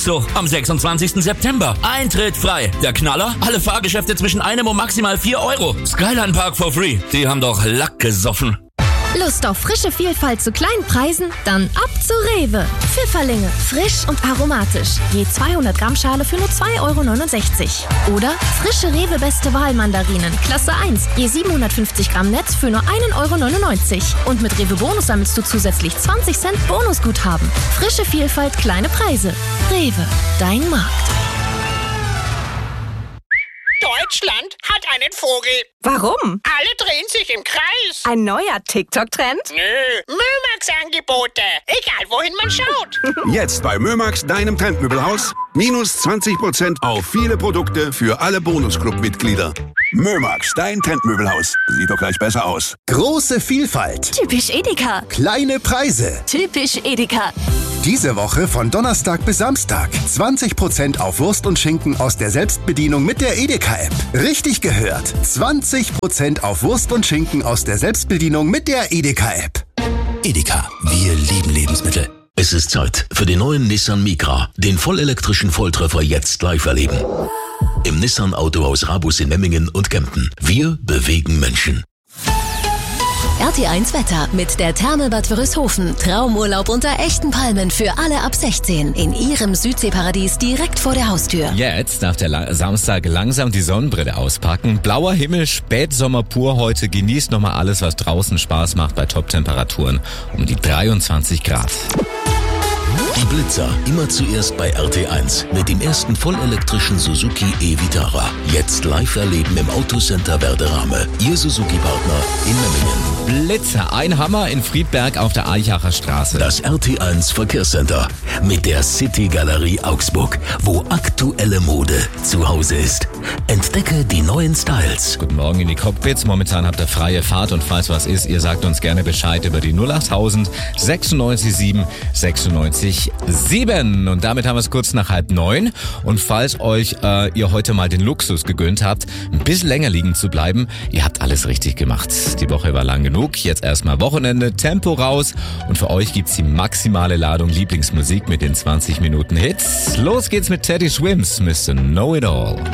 So, am 26. September. Eintritt frei. Der Knaller? Alle Fahrgeschäfte zwischen 1 und maximal 4 Euro. Skyline Park for free. Die haben doch Lack gesoffen. Lust auf frische Vielfalt zu kleinen Preisen? Dann ab zu Rewe. Pfifferlinge, frisch und aromatisch. Je 200 Gramm Schale für nur 2,69 €. Oder frische Rewe Beste Wahl Mandarinen, Klasse 1. Je 750 Gramm Netz für nur 1,99 €. Und mit Rewe Bonus sammelst du zusätzlich 20 Cent Bonusguthaben. Frische Vielfalt, kleine Preise. Rewe, dein Markt. Deutschland hat einen Vogel. Warum? Alle drehen sich im Kreis. Ein neuer TikTok-Trend? Nö, Mömax-Angebote. Egal, wohin man schaut. Jetzt bei Mömax, deinem Trendmöbelhaus. Minus 20% auf viele Produkte für alle Bonusclub-Mitglieder. Mömax, dein Trendmöbelhaus. Sieht doch gleich besser aus. Große Vielfalt. Typisch Edeka. Kleine Preise. Typisch Edeka. Diese Woche von Donnerstag bis Samstag. 20% auf Wurst und Schinken aus der Selbstbedienung mit der Edeka-App. Richtig gehört. 20% auf Wurst und Schinken aus der Selbstbedienung mit der Edeka-App. Edeka, wir lieben Lebensmittel. Es ist Zeit für den neuen Nissan Micra, den vollelektrischen Volltreffer jetzt live erleben. Im Nissan Autohaus Rabus in Memmingen und Kempten. Wir bewegen Menschen. RT1 Wetter mit der Therme Bad Wörishofen. Traumurlaub unter echten Palmen für alle ab 16. In ihrem Südseeparadies direkt vor der Haustür. Jetzt darf der Samstag langsam die Sonnenbrille auspacken. Blauer Himmel, Spätsommer pur heute. Genießt nochmal alles, was draußen Spaß macht bei Top-Temperaturen. Um die 23 Grad. Die Blitzer immer zuerst bei RT1 mit dem ersten vollelektrischen Suzuki e-Vitara. Jetzt live erleben im Autocenter Werderame. Ihr Suzuki-Partner in Memmingen. Blitzer, ein Hammer in Friedberg auf der Eichacher Straße. Das RT1 Verkehrscenter mit der City Galerie Augsburg, wo aktuelle Mode zu Hause ist. Entdecke die neuen Styles. Guten Morgen in die Cockpits. Momentan habt ihr freie Fahrt und falls was ist, ihr sagt uns gerne Bescheid über die 08000 96 7 96 7. Und damit haben wir es kurz nach 8:30. Und falls euch ihr heute mal den Luxus gegönnt habt, ein bisschen länger liegen zu bleiben, ihr habt alles richtig gemacht. Die Woche war lang genug. Jetzt erstmal Wochenende, Tempo raus. Und für euch gibt's die maximale Ladung Lieblingsmusik mit den 20 Minuten Hits. Los geht's mit Teddy Swims, Mr. Know It All.